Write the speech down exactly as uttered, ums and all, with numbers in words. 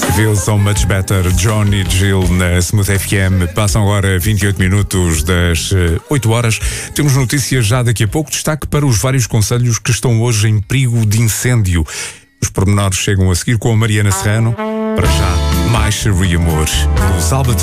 Feel So Much Better, John e Jill na Smooth F M. Passam agora vinte e oito minutos das oito horas. Temos notícias já daqui a pouco. Destaque para os vários concelhos que estão hoje em perigo de incêndio. Os pormenores chegam a seguir com a Mariana Serrano. Para já, mais Cherie Amor. Os Albatros.